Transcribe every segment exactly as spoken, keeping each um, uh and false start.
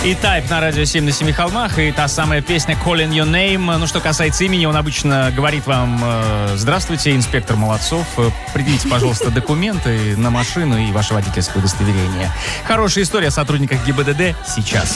И Type на радио семь на семи холмах, и та самая песня Calling Your Name. Ну, что касается имени, он обычно говорит вам: э, здравствуйте, инспектор Молодцов, предъявите, пожалуйста, документы на машину и ваше водительское удостоверение. Хорошая история о сотрудниках ГИБДД сейчас.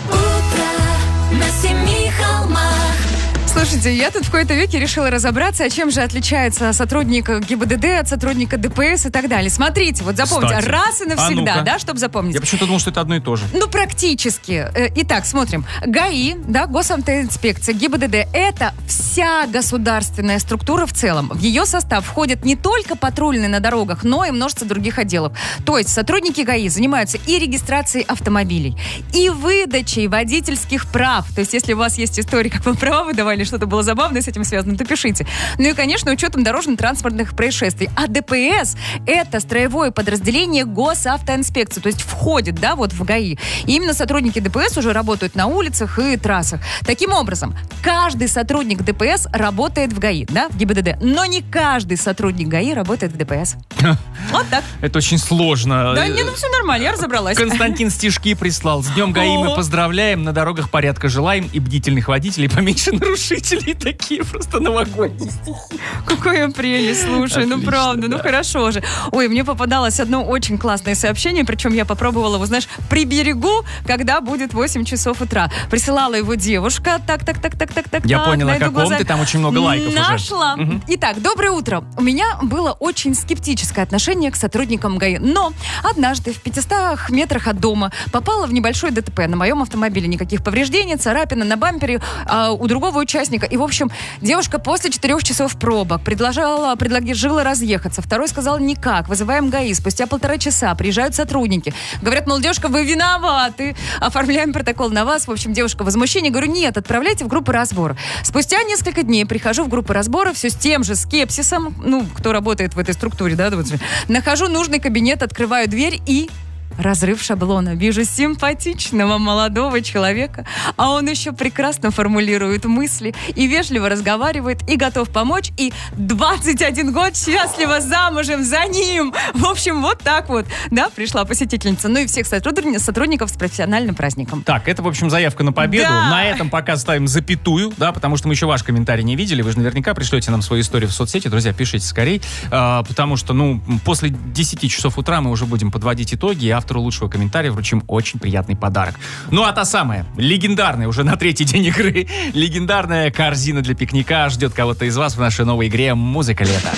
Утро на семи холмах. Слушайте, я тут в кои-то веке решила разобраться, а чем же отличается сотрудник ГИБДД от сотрудника ДПС и так далее. Смотрите, вот запомните, Кстати, раз и навсегда, а да, чтобы запомнить. Я почему-то думал, что это одно и то же. Ну, практически. Итак, смотрим. ГАИ, да, Госавтоинспекция, ГИБДД – это вся государственная структура в целом. В ее состав входят не только патрульные на дорогах, но и множество других отделов. То есть сотрудники ГАИ занимаются и регистрацией автомобилей, и выдачей водительских прав. То есть если у вас есть история, как вы права выдавали, что-то было забавное с этим связано, то пишите. Ну и, конечно, учетом дорожно-транспортных происшествий. А ДПС – это строевое подразделение Госавтоинспекции, то есть входит, да, вот в ГАИ. И именно сотрудники ДПС уже работают на улицах и трассах. Таким образом, каждый сотрудник ДПС работает в ГАИ, да, в ГИБДД, но не каждый сотрудник ГАИ работает в ДПС. Вот так. Это очень сложно. Да не, ну все нормально, я разобралась. Константин стишки прислал. С днем ГАИ мы поздравляем, на дорогах порядка желаем и бдительных водителей поменьше нарушителей. Такие просто новогодние стихи. Какая прелесть, слушай, Отлично, ну правда, да. ну хорошо же. Ой, мне попадалось одно очень классное сообщение, причем я попробовала его, знаешь, приберегу, когда будет восемь часов утра. Присылала его девушка, так, так, так, так, так, так. Я так, понял, о найду каком глаза. ты, там очень много лайков уже. Нашла. Мгм. Итак, доброе утро. У меня было очень скептическое отношение к сотрудникам ГАИ, но однажды в пятистах метрах от дома попала в небольшое ДТП на моем автомобиле. Никаких повреждений, царапина на бампере а, у другого участника. И, в общем, девушка после четырех часов пробок предложила, предложила разъехаться. Второй сказал: никак, вызываем ГАИ. Спустя полтора часа приезжают сотрудники. Говорят, мол, девушка, вы виноваты. Оформляем протокол на вас. В общем, девушка в возмущении. Говорю, нет, отправляйте в группу разбора. Спустя несколько дней прихожу в группу разбора, все с тем же скепсисом, ну, кто работает в этой структуре, да, вот же. Нахожу нужный кабинет, открываю дверь и... разрыв шаблона. Вижу симпатичного молодого человека, а он еще прекрасно формулирует мысли и вежливо разговаривает, и готов помочь, и двадцать один год счастливо замужем за ним. В общем, вот так вот, да, пришла посетительница. Ну и всех сотрудников с профессиональным праздником. Так, это, в общем, заявка на победу. Да. На этом пока ставим запятую, да, потому что мы еще ваш комментарий не видели. Вы же наверняка пришлете нам свою историю в соцсети. Друзья, пишите скорей, а, потому что, ну, после десяти часов утра мы уже будем подводить итоги, и автору лучшего комментария вручим очень приятный подарок. Ну, а та самая, легендарная, уже на третий день игры, легендарная корзина для пикника ждет кого-то из вас в нашей новой игре «Музыка лета».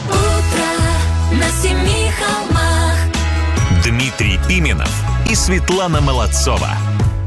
Утро на семи холмах. Дмитрий Пименов и Светлана Молодцова.